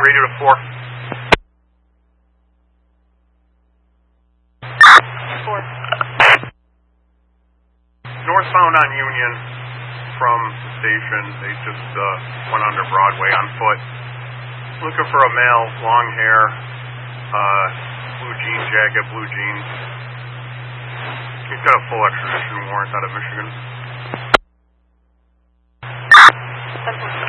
Radio to 4. 4. Northbound on Union from the station. They just went under Broadway on foot. Looking for a male, long hair, blue jean jacket, blue jeans. He's got a full extradition warrant out of Michigan. Central